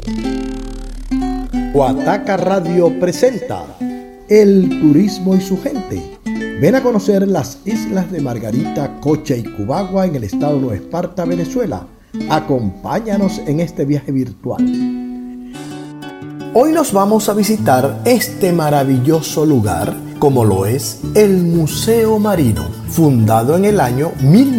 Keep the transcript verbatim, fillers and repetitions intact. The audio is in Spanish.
Guataca Radio presenta El turismo y su gente. Ven a conocer las islas de Margarita, Cocha y Cubagua en el estado de Nueva Esparta, Venezuela. Acompáñanos en este viaje virtual. Hoy nos vamos a visitar este maravilloso lugar, como lo es el Museo Marino, fundado en el año mil novecientos